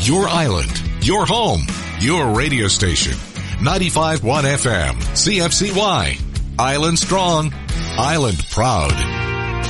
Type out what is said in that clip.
your island, your home, your radio station. 95.1 FM, CFCY. Island strong, island proud.